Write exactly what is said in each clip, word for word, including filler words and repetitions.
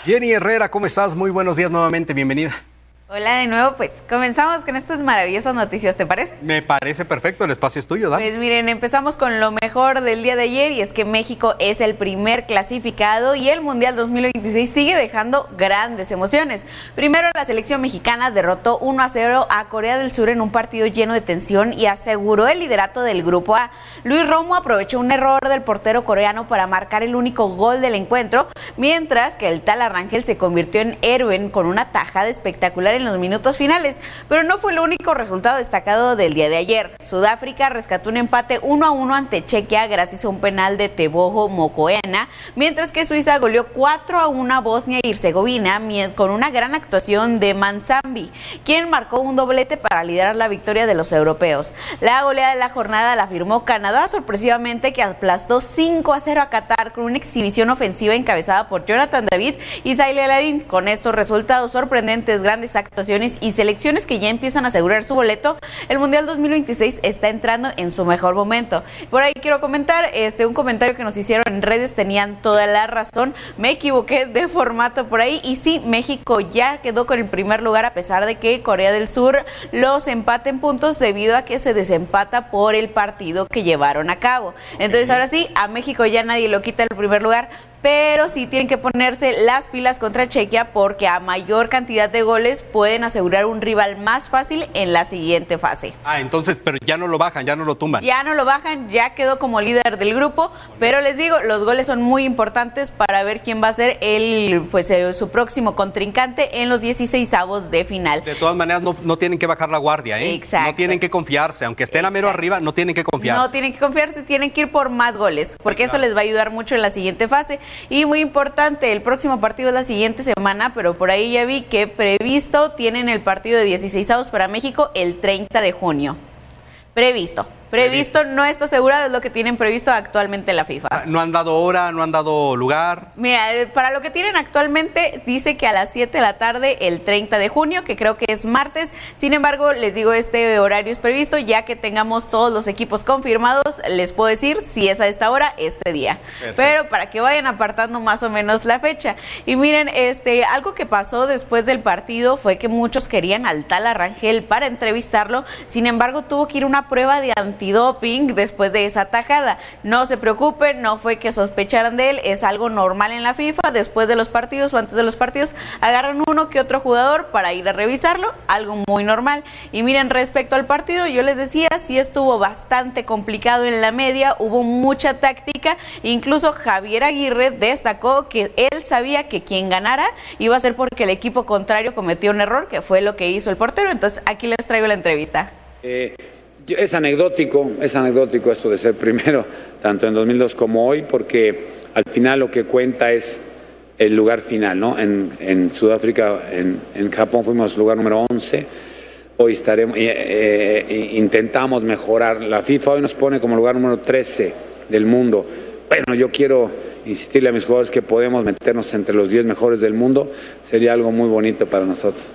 Jenny Herrera, ¿cómo estás? Muy buenos días nuevamente, bienvenida. Hola de nuevo, pues comenzamos con estas maravillosas noticias, ¿te parece? Me parece perfecto, el espacio es tuyo, dale. Pues miren, empezamos con lo mejor del día de ayer y es que México es el primer clasificado y el Mundial dos mil veintiséis sigue dejando grandes emociones. Primero, la selección mexicana derrotó uno a cero a Corea del Sur en un partido lleno de tensión y aseguró el liderato del Grupo A. Luis Romo aprovechó un error del portero coreano para marcar el único gol del encuentro, mientras que el Tala Rangel se convirtió en héroe con una tajada espectacular en los minutos finales, pero no fue el único resultado destacado del día de ayer. Sudáfrica rescató un empate uno a uno ante Chequia gracias a un penal de Teboho Mokoena, mientras que Suiza goleó cuatro a uno a Bosnia y Herzegovina con una gran actuación de Manzambi, quien marcó un doblete para liderar la victoria de los europeos. La goleada de la jornada la firmó Canadá sorpresivamente, que aplastó cinco a cero a Qatar con una exhibición ofensiva encabezada por Jonathan David y Saile Larin. Con estos resultados sorprendentes, grandes actuaciones y selecciones que ya empiezan a asegurar su boleto, el Mundial dos mil veintiséis está entrando en su mejor momento. Por ahí quiero comentar este un comentario que nos hicieron en redes, tenían toda la razón, me equivoqué de formato por ahí y sí, México ya quedó con el primer lugar a pesar de que Corea del Sur los empate en puntos debido a que se desempata por el partido que llevaron a cabo. Entonces ahora sí, a México ya nadie lo quita el primer lugar, pero sí tienen que ponerse las pilas contra Chequia porque a mayor cantidad de goles pueden asegurar un rival más fácil en la siguiente fase. Ah, entonces, pero ya no lo bajan, ya no lo tumban. Ya no lo bajan, ya quedó como líder del grupo, pero les digo, los goles son muy importantes para ver quién va a ser el, pues, el, su próximo contrincante en los dieciseisavos de final. De todas maneras, no, no tienen que bajar la guardia, ¿eh? Exacto. No tienen que confiarse, aunque estén a mero arriba, no tienen que confiarse. No tienen que confiarse, tienen que ir por más goles, porque sí, claro, eso les va a ayudar mucho en la siguiente fase. Y muy importante, el próximo partido es la siguiente semana, pero por ahí ya vi que previsto tienen el partido de dieciseisavos para México el treinta de junio. Previsto. Previsto, no está asegurado, es lo que tienen previsto actualmente la FIFA. ¿No han dado hora, no han dado lugar? Mira, para lo que tienen actualmente, dice que a las siete de la tarde el treinta de junio, que creo que es martes. Sin embargo, les digo, este horario es previsto, ya que tengamos todos los equipos confirmados, les puedo decir si es a esta hora, este día. Perfecto. Pero para que vayan apartando más o menos la fecha. Y miren, este, algo que pasó después del partido fue que muchos querían al Tala Rangel para entrevistarlo, sin embargo, tuvo que ir a una prueba de anti doping después de esa tajada. No se preocupen, no fue que sospecharan de él, es algo normal en la FIFA. Después de los partidos o antes de los partidos agarran uno que otro jugador para ir a revisarlo, algo muy normal. Y miren, respecto al partido, yo les decía, sí estuvo bastante complicado en la media, hubo mucha táctica, incluso Javier Aguirre destacó que él sabía que quien ganara iba a ser porque el equipo contrario cometió un error, que fue lo que hizo el portero. Entonces aquí les traigo la entrevista. Eh... Es anecdótico, es anecdótico esto de ser primero, tanto en dos mil dos como hoy, porque al final lo que cuenta es el lugar final, ¿no? En, en Sudáfrica, en, en Japón fuimos lugar número once, hoy estaremos, eh, eh, intentamos mejorar, la FIFA hoy nos pone como lugar número trece del mundo. Bueno, yo quiero insistirle a mis jugadores que podemos meternos entre los diez mejores del mundo, sería algo muy bonito para nosotros.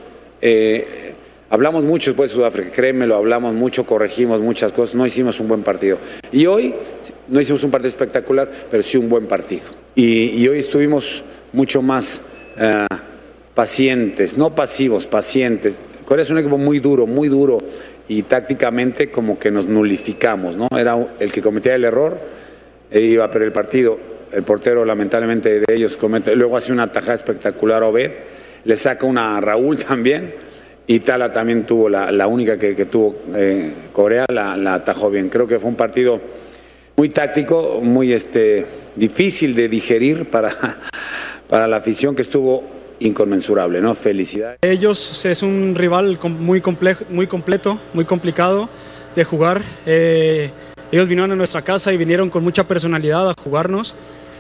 Eh, Hablamos mucho después de Sudáfrica, créemelo, hablamos mucho, corregimos muchas cosas, no hicimos un buen partido. Y hoy no hicimos un partido espectacular, pero sí un buen partido. Y, y hoy estuvimos mucho más uh, pacientes, no pasivos, pacientes. Corea es un equipo muy duro, muy duro, y tácticamente como que nos nulificamos, ¿no? Era el que cometía el error, e iba a perder el partido. El portero, lamentablemente, de ellos comete, luego hace una tajada espectacular a Obed, le saca una a Raúl también. Y Tala también tuvo la, la única que, que tuvo eh, Corea, la, la atajó bien. Creo que fue un partido muy táctico, muy este, difícil de digerir para, para la afición, que estuvo inconmensurable, ¿no? Felicidades. Ellos es un rival muy, complejo, muy completo, muy complicado de jugar. Eh, ellos vinieron a nuestra casa y vinieron con mucha personalidad a jugarnos.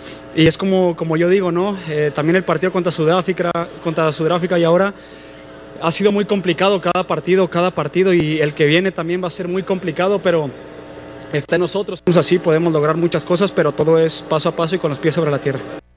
Y es como, como yo digo, ¿no? Eh, también el partido contra Sudáfrica, contra Sudáfrica y ahora ha sido muy complicado cada partido, cada partido, y el que viene también va a ser muy complicado, pero está en nosotros. Así podemos lograr muchas cosas, pero todo es paso a paso y con los pies sobre la tierra.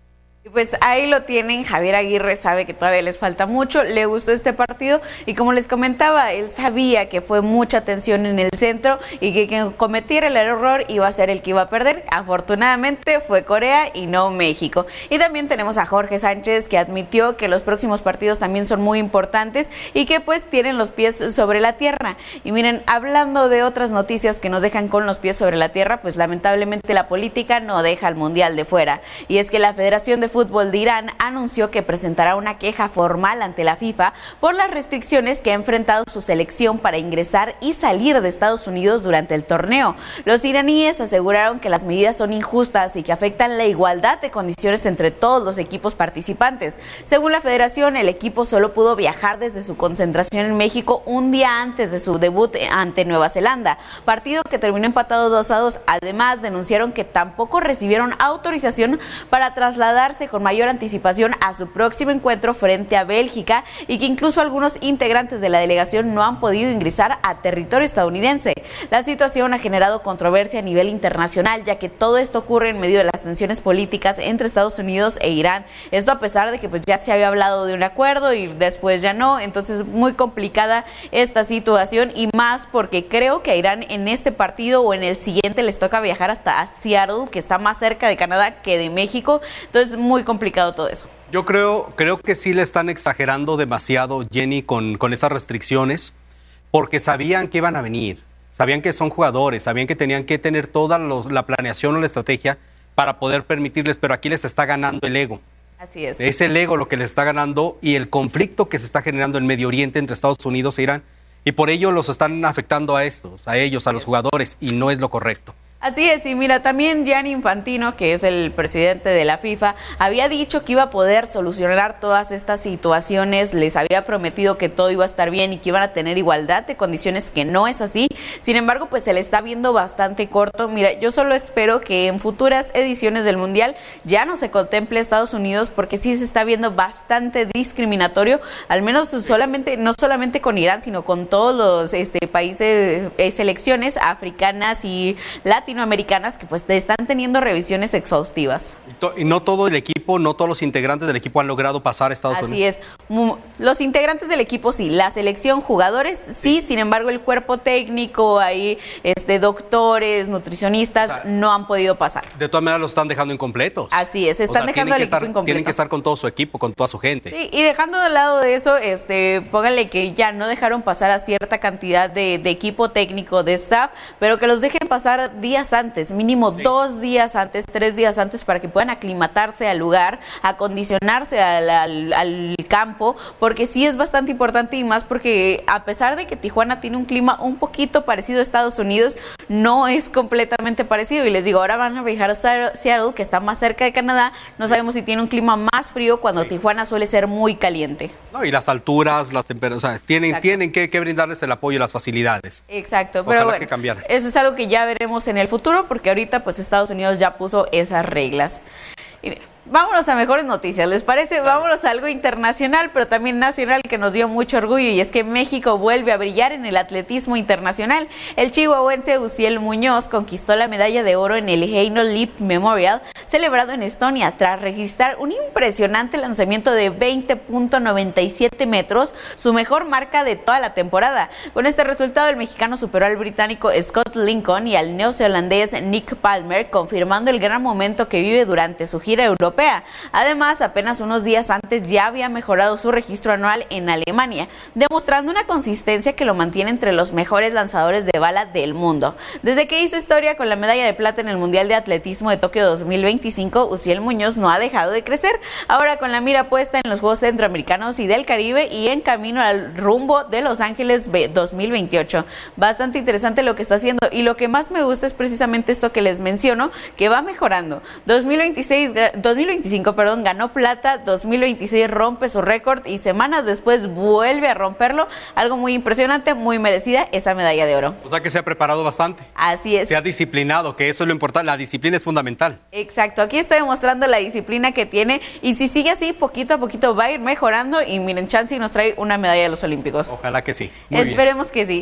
Pues ahí lo tienen, Javier Aguirre sabe que todavía les falta mucho, le gustó este partido y como les comentaba, él sabía que fue mucha tensión en el centro y que quien cometiera el error iba a ser el que iba a perder. Afortunadamente fue Corea y no México. Y también tenemos a Jorge Sánchez, que admitió que los próximos partidos también son muy importantes y que pues tienen los pies sobre la tierra. Y miren, hablando de otras noticias que nos dejan con los pies sobre la tierra, pues lamentablemente la política no deja al Mundial de fuera. Y es que la Federación de Fútbol de Irán anunció que presentará una queja formal ante la FIFA por las restricciones que ha enfrentado su selección para ingresar y salir de Estados Unidos durante el torneo. Los iraníes aseguraron que las medidas son injustas y que afectan la igualdad de condiciones entre todos los equipos participantes. Según la federación, el equipo solo pudo viajar desde su concentración en México un día antes de su debut ante Nueva Zelanda, partido que terminó empatado dos a dos. Además, denunciaron que tampoco recibieron autorización para trasladarse con mayor anticipación a su próximo encuentro frente a Bélgica y que incluso algunos integrantes de la delegación no han podido ingresar a territorio estadounidense. La situación ha generado controversia a nivel internacional, ya que todo esto ocurre en medio de las tensiones políticas entre Estados Unidos e Irán. Esto a pesar de que pues ya se había hablado de un acuerdo y después ya no, entonces muy complicada esta situación y más porque creo que a Irán en este partido o en el siguiente les toca viajar hasta Seattle, que está más cerca de Canadá que de México, entonces muy complicado todo eso. Yo creo, creo que sí le están exagerando demasiado, Jenny, con, con esas restricciones, porque sabían que iban a venir, sabían que son jugadores, sabían que tenían que tener toda los, la planeación o la estrategia para poder permitirles, pero aquí les está ganando el ego. Así es. Es el ego lo que les está ganando y el conflicto que se está generando en Medio Oriente entre Estados Unidos e Irán, y por ello los están afectando a estos, a ellos, a los jugadores, y no es lo correcto. Así es, y mira, también Gianni Infantino, que es el presidente de la FIFA, había dicho que iba a poder solucionar todas estas situaciones, les había prometido que todo iba a estar bien y que iban a tener igualdad de condiciones, que no es así. Sin embargo, pues se le está viendo bastante corto. Mira, yo solo espero que en futuras ediciones del Mundial ya no se contemple Estados Unidos, porque sí se está viendo bastante discriminatorio, al menos solamente, no solamente con Irán, sino con todos los este, países, eh, selecciones africanas y latinoamericanas, latinoamericanas que pues están teniendo revisiones exhaustivas. Y, to, y no todo el equipo, no todos los integrantes del equipo han logrado pasar a Estados Así Unidos. Así es. Los integrantes del equipo sí, la selección, jugadores sí, sí. Sin embargo el cuerpo técnico, ahí este, doctores, nutricionistas, o sea, no han podido pasar. De todas maneras los están dejando incompletos. Así es, están o sea, dejando al equipo estar, incompleto. Tienen que estar con todo su equipo, con toda su gente. Sí, y dejando de lado de eso, este, pónganle que ya no dejaron pasar a cierta cantidad de, de equipo técnico, de staff, pero que los dejen pasar días antes, mínimo Sí. dos días antes, tres días antes, para que puedan aclimatarse al lugar, acondicionarse al, al, al campo, porque sí es bastante importante y más porque a pesar de que Tijuana tiene un clima un poquito parecido a Estados Unidos, no es completamente parecido. Y les digo, ahora van a viajar a Seattle, que está más cerca de Canadá, no sabemos si tiene un clima más frío cuando sí. Tijuana suele ser muy caliente. No, y las alturas, las temperaturas, o sea, tienen, tienen que, que brindarles el apoyo y las facilidades. Exacto, Ojalá pero bueno, que cambiara. Eso es algo que ya veremos en el futuro, porque ahorita pues Estados Unidos ya puso esas reglas. Y mira, vámonos a mejores noticias, ¿les parece? Vámonos a algo internacional, pero también nacional, que nos dio mucho orgullo, y es que México vuelve a brillar en el atletismo internacional. El chihuahuense Uziel Muñoz conquistó la medalla de oro en el Heino Leap Memorial, celebrado en Estonia, tras registrar un impresionante lanzamiento de veinte punto noventa y siete metros, su mejor marca de toda la temporada. Con este resultado, el mexicano superó al británico Scott Lincoln y al neozelandés Nick Palmer, confirmando el gran momento que vive durante su gira europea. Además, apenas unos días antes ya había mejorado su registro anual en Alemania, demostrando una consistencia que lo mantiene entre los mejores lanzadores de bala del mundo. Desde que hizo historia con la medalla de plata en el Mundial de Atletismo de Tokio dos mil veinticinco, Uziel Muñoz no ha dejado de crecer, ahora con la mira puesta en los Juegos Centroamericanos y del Caribe y en camino al rumbo de Los Ángeles dos mil veintiocho. Bastante interesante lo que está haciendo, y lo que más me gusta es precisamente esto que les menciono, que va mejorando. dos mil veintiséis, dos mil veinticinco, perdón, ganó plata, dos mil veintiséis rompe su récord y semanas después vuelve a romperlo. Algo muy impresionante, muy merecida esa medalla de oro. O sea que se ha preparado bastante. Así es. Se ha disciplinado, que eso es lo importante, la disciplina es fundamental. Exacto, aquí está demostrando la disciplina que tiene, y si sigue así, poquito a poquito va a ir mejorando, y miren, chance nos trae una medalla de los Olímpicos. Ojalá que sí. Muy Esperemos bien. que sí.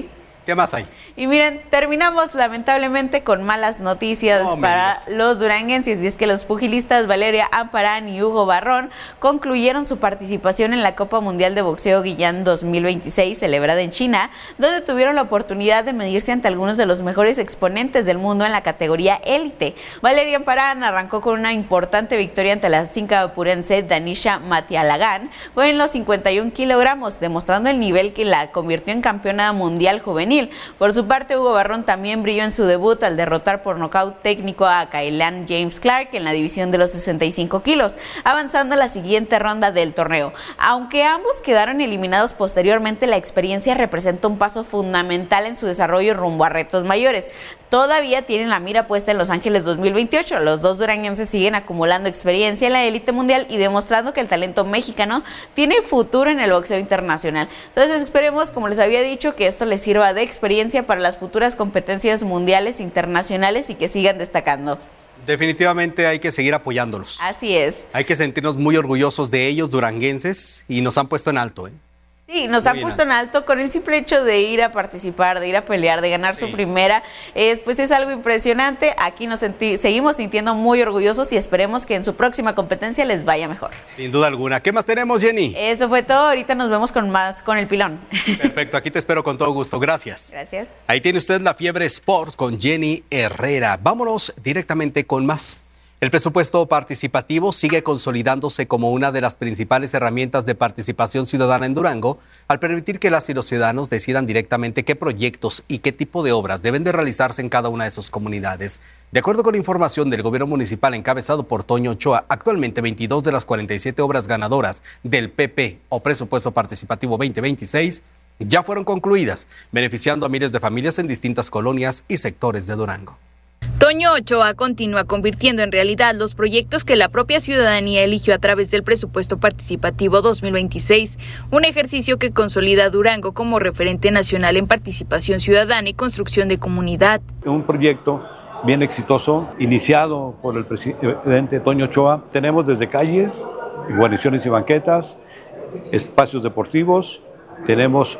¿Qué más hay? Y miren, terminamos lamentablemente con malas noticias no, para los duranguenses, y es que los pugilistas Valeria Amparán y Hugo Barrón concluyeron su participación en la Copa Mundial de Boxeo Guiyán dos mil veintiséis, celebrada en China, donde tuvieron la oportunidad de medirse ante algunos de los mejores exponentes del mundo en la categoría élite. Valeria Amparán arrancó con una importante victoria ante la singapurense Danisha Matialagán en los cincuenta y un kilogramos, demostrando el nivel que la convirtió en campeona mundial juvenil. Por su parte, Hugo Barrón también brilló en su debut al derrotar por nocaut técnico a Kaylan James Clark en la división de los sesenta y cinco kilos, avanzando a la siguiente ronda del torneo. Aunque ambos quedaron eliminados posteriormente, la experiencia representa un paso fundamental en su desarrollo rumbo a retos mayores. Todavía tienen la mira puesta en Los Ángeles dos mil veintiocho. Los dos duranguenses siguen acumulando experiencia en la élite mundial y demostrando que el talento mexicano tiene futuro en el boxeo internacional. Entonces esperemos, como les había dicho, que esto les sirva de experiencia para las futuras competencias mundiales, internacionales, y que sigan destacando. Definitivamente hay que seguir apoyándolos. Así es. Hay que sentirnos muy orgullosos de ellos, duranguenses, y nos han puesto en alto, ¿eh? Sí, nos han puesto en alto con el simple hecho de ir a participar, de ir a pelear, de ganar sí. su primera, es, pues es algo impresionante. Aquí nos senti- seguimos sintiendo muy orgullosos y esperemos que en su próxima competencia les vaya mejor. Sin duda alguna. ¿Qué más tenemos, Jenny? Eso fue todo. Ahorita nos vemos con más con el pilón. Perfecto, aquí te espero con todo gusto. Gracias. Gracias. Ahí tiene usted la Fiebre Sports con Jenny Herrera. Vámonos directamente con más. El presupuesto participativo sigue consolidándose como una de las principales herramientas de participación ciudadana en Durango, al permitir que las y los ciudadanos decidan directamente qué proyectos y qué tipo de obras deben de realizarse en cada una de sus comunidades. De acuerdo con información del gobierno municipal encabezado por Toño Ochoa, actualmente veintidós de las cuarenta y siete obras ganadoras del P P o Presupuesto Participativo veinte veintiséis ya fueron concluidas, beneficiando a miles de familias en distintas colonias y sectores de Durango. Toño Ochoa continúa convirtiendo en realidad los proyectos que la propia ciudadanía eligió a través del Presupuesto Participativo dos mil veintiséis, un ejercicio que consolida a Durango como referente nacional en participación ciudadana y construcción de comunidad. Un proyecto bien exitoso, iniciado por el presidente Toño Ochoa. Tenemos desde calles, guarniciones y banquetas, espacios deportivos, tenemos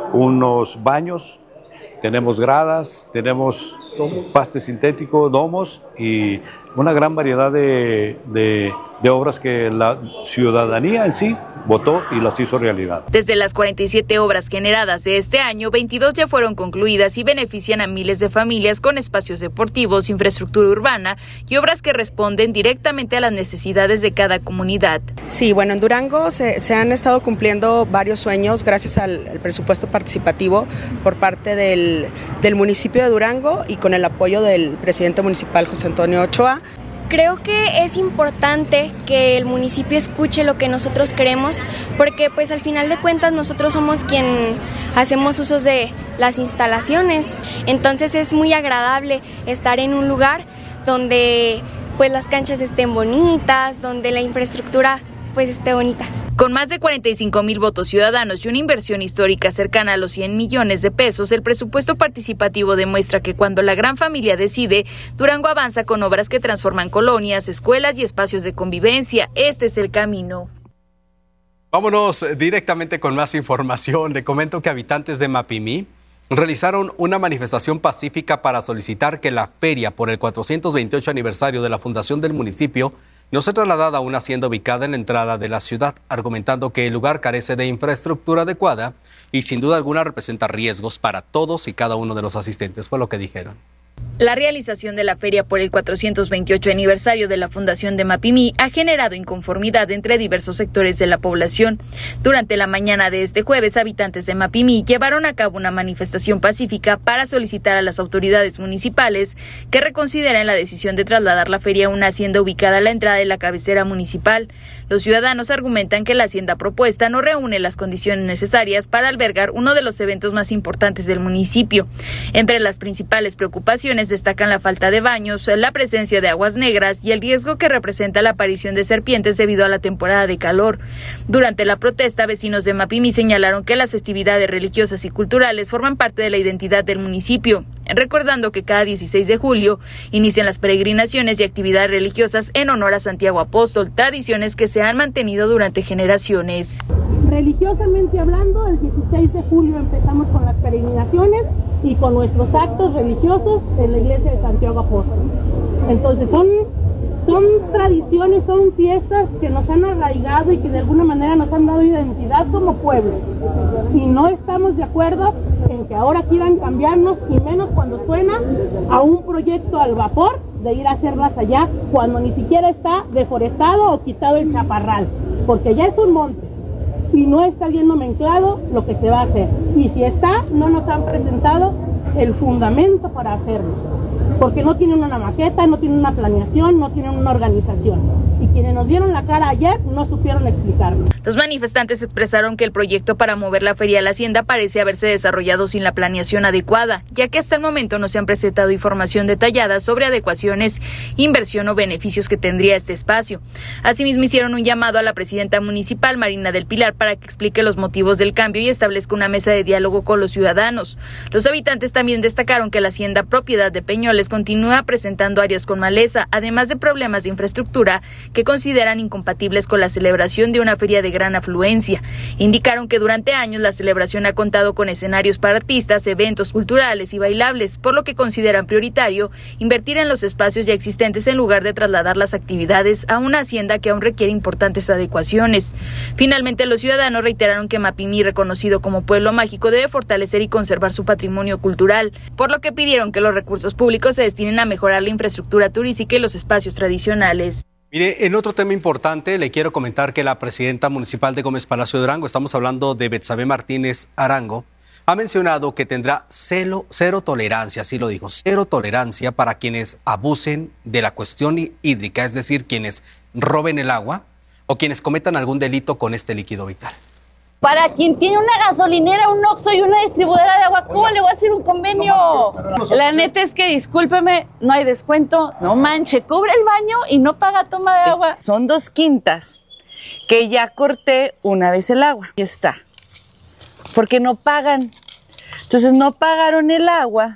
unos baños, tenemos gradas, tenemos paste sintético, domos y una gran variedad de, de, de obras que la ciudadanía en sí votó y las hizo realidad. Desde las cuarenta y siete obras generadas de este año, veintidós ya fueron concluidas y benefician a miles de familias con espacios deportivos, infraestructura urbana y obras que responden directamente a las necesidades de cada comunidad. Sí, bueno, en Durango se, se han estado cumpliendo varios sueños gracias al, al presupuesto participativo por parte del, del municipio de Durango y con el apoyo del presidente municipal José Antonio Ochoa. Creo que es importante que el municipio escuche lo que nosotros queremos, porque pues al final de cuentas nosotros somos quien hacemos usos de las instalaciones, entonces es muy agradable estar en un lugar donde pues las canchas estén bonitas, donde la infraestructura pues esté bonita. Con más de cuarenta y cinco mil votos ciudadanos y una inversión histórica cercana a los cien millones de pesos, el presupuesto participativo demuestra que cuando la gran familia decide, Durango avanza con obras que transforman colonias, escuelas y espacios de convivencia. Este es el camino. Vámonos directamente con más información. Le comento que habitantes de Mapimí realizaron una manifestación pacífica para solicitar que la feria por el cuatrocientos veintiocho aniversario de la fundación del municipio no sea trasladada a una hacienda ubicada en la entrada de la ciudad, argumentando que el lugar carece de infraestructura adecuada y sin duda alguna representa riesgos para todos y cada uno de los asistentes, fue lo que dijeron. La realización de la feria por el cuatrocientos veintiocho aniversario de la fundación de Mapimí ha generado inconformidad entre diversos sectores de la población. Durante la mañana de este jueves, habitantes de Mapimí llevaron a cabo una manifestación pacífica para solicitar a las autoridades municipales que reconsideren la decisión de trasladar la feria a una hacienda ubicada a la entrada de la cabecera municipal. Los ciudadanos argumentan que la hacienda propuesta no reúne las condiciones necesarias para albergar uno de los eventos más importantes del municipio. Entre las principales preocupaciones destacan la falta de baños, la presencia de aguas negras y el riesgo que representa la aparición de serpientes debido a la temporada de calor. Durante la protesta, vecinos de Mapimí señalaron que las festividades religiosas y culturales forman parte de la identidad del municipio, recordando que cada dieciséis de julio inician las peregrinaciones y actividades religiosas en honor a Santiago Apóstol, tradiciones que se han mantenido durante generaciones. Religiosamente hablando, el dieciséis de julio empezamos con las peregrinaciones y con nuestros actos religiosos en la iglesia de Santiago Apóstol. Entonces son, son tradiciones, son fiestas que nos han arraigado y que de alguna manera nos han dado identidad como pueblo. Y no estamos de acuerdo en que ahora quieran cambiarnos, y menos cuando suena a un proyecto al vapor de ir a hacerlas allá, cuando ni siquiera está deforestado o quitado el chaparral, porque ya es un monte y no está bien nomenclado lo que se va a hacer. Y si está, no nos han presentado el fundamento para hacerlo, porque no tienen una maqueta, no tienen una planeación, no tienen una organización. Y quienes nos dieron la cara ayer no supieron explicarlo. Los manifestantes expresaron que el proyecto para mover la feria a la hacienda parece haberse desarrollado sin la planeación adecuada, ya que hasta el momento no se han presentado información detallada sobre adecuaciones, inversión o beneficios que tendría este espacio. Asimismo, hicieron un llamado a la presidenta municipal, Marina del Pilar, para que explique los motivos del cambio y establezca una mesa de diálogo con los ciudadanos. Los habitantes también destacaron que la hacienda propiedad de Peñoles continúa presentando áreas con maleza, además de problemas de infraestructura que consideran incompatibles con la celebración de una feria de gran afluencia. Indicaron que durante años la celebración ha contado con escenarios para artistas, eventos culturales y bailables, por lo que consideran prioritario invertir en los espacios ya existentes en lugar de trasladar las actividades a una hacienda que aún requiere importantes adecuaciones. Finalmente, los ciudadanos reiteraron que Mapimí, reconocido como pueblo mágico, debe fortalecer y conservar su patrimonio cultural, por lo que pidieron que los recursos públicos se destinen a mejorar la infraestructura turística y los espacios tradicionales. Mire, en otro tema importante, le quiero comentar que la presidenta municipal de Gómez Palacio de Durango, estamos hablando de Betsabe Martínez Arango, ha mencionado que tendrá cero, cero tolerancia, así lo dijo, cero tolerancia para quienes abusen de la cuestión hídrica, es decir, quienes roben el agua o quienes cometan algún delito con este líquido vital. Para quien tiene una gasolinera, un Oxxo y una distribuidora de agua, ¿cómo le voy a hacer un convenio? La neta es que, discúlpeme, no hay descuento. No manche, cobra el baño y no paga toma de agua. Son dos quintas que ya corté una vez el agua. Y está. Porque no pagan. Entonces no pagaron el agua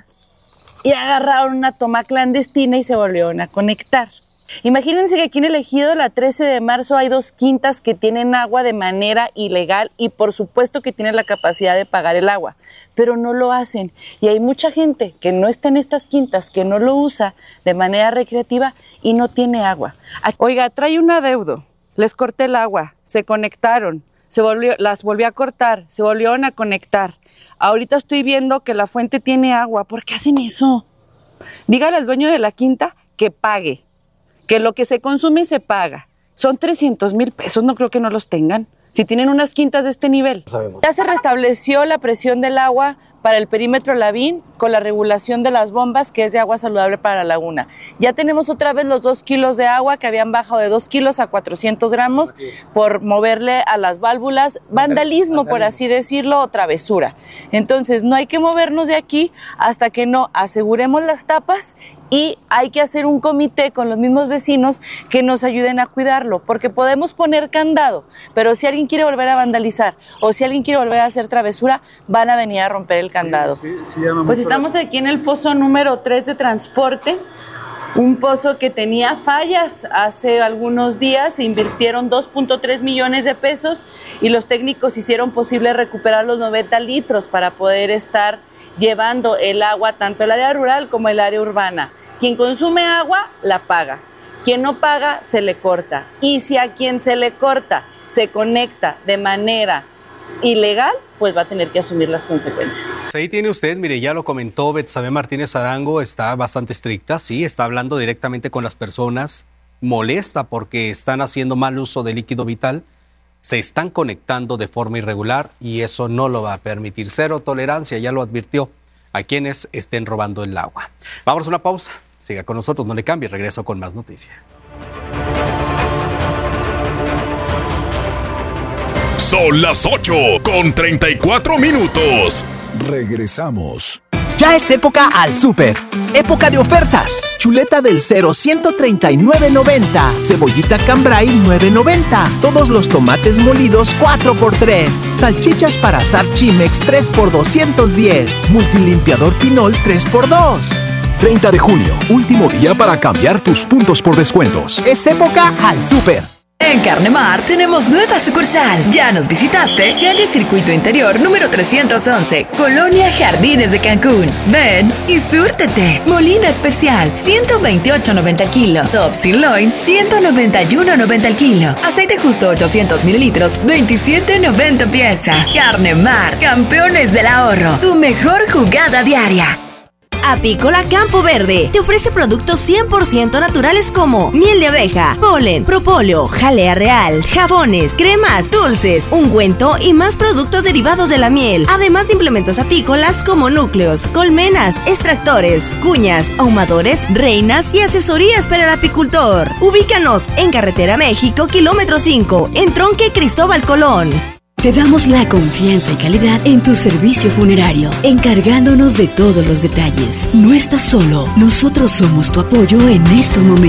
y agarraron una toma clandestina y se volvieron a conectar. Imagínense que aquí en el ejido, la trece de marzo, hay dos quintas que tienen agua de manera ilegal y por supuesto que tienen la capacidad de pagar el agua, pero no lo hacen. Y hay mucha gente que no está en estas quintas, que no lo usa de manera recreativa y no tiene agua. Oiga, trae un adeudo, les corté el agua, se conectaron, se volvió, las volví a cortar, se volvieron a conectar. Ahorita estoy viendo que la fuente tiene agua. ¿Por qué hacen eso? Dígale al dueño de la quinta que pague. Que lo que se consume se paga. Son trescientos mil pesos, no creo que no los tengan. Si tienen unas quintas de este nivel. Sabemos. Ya se restableció la presión del agua para el perímetro Lavín con la regulación de las bombas, que es de agua saludable para la laguna. Ya tenemos otra vez los dos kilos de agua que habían bajado de dos kilos a cuatrocientos gramos por moverle a las válvulas. Vandalismo, por así decirlo, o travesura. Entonces, no hay que movernos de aquí hasta que no aseguremos las tapas y hay que hacer un comité con los mismos vecinos que nos ayuden a cuidarlo, porque podemos poner candado, pero si alguien quiere volver a vandalizar o si alguien quiere volver a hacer travesura, van a venir a romper el candado. Sí, sí, sí, pues estamos aquí en el pozo número tres de transporte, un pozo que tenía fallas hace algunos días, se invirtieron dos punto tres millones de pesos y los técnicos hicieron posible recuperar los noventa litros para poder estar llevando el agua tanto el área rural como el área urbana. Quien consume agua, la paga. Quien no paga, se le corta. Y si a quien se le corta se conecta de manera ilegal, pues va a tener que asumir las consecuencias. Pues ahí tiene usted, mire, ya lo comentó Betsabe Martínez Arango, está bastante estricta, sí, está hablando directamente con las personas, molesta porque están haciendo mal uso de líquido vital, se están conectando de forma irregular y eso no lo va a permitir. Cero tolerancia, ya lo advirtió, a quienes estén robando el agua. Vamos a una pausa, siga con nosotros, no le cambie, regreso con más noticias. Son las ocho con treinta y cuatro minutos. Regresamos. Ya es época al súper. Época de ofertas. Chuleta del cero, ciento treinta y nueve noventa. Cebollita cambray, nueve noventa. Todos los tomates molidos, cuatro por tres. Salchichas para asar Chimex, tres por doscientos diez. Multilimpiador Pinol, tres por dos. treinta de junio, último día para cambiar tus puntos por descuentos. Es época al súper. En Carnemar tenemos nueva sucursal. ¿Ya nos visitaste? Calle Circuito Interior número trescientos once, Colonia Jardines de Cancún. Ven y súrtete. Molina Especial, ciento veintiocho noventa el kilo. Top Sirloin, ciento noventa y uno noventa el kilo. Aceite Justo ochocientos mililitros, veintisiete noventa pieza. Carnemar, campeones del ahorro. Tu mejor jugada diaria. Apícola Campo Verde te ofrece productos cien por ciento naturales como miel de abeja, polen, propóleo, jalea real, jabones, cremas, dulces, ungüento y más productos derivados de la miel, además de implementos apícolas como núcleos, colmenas, extractores, cuñas, ahumadores, reinas y asesorías para el apicultor. Ubícanos en Carretera México, kilómetro cinco, en Tronque Cristóbal Colón. Te damos la confianza y calidad en tu servicio funerario, encargándonos de todos los detalles. No estás solo, nosotros somos tu apoyo en estos momentos.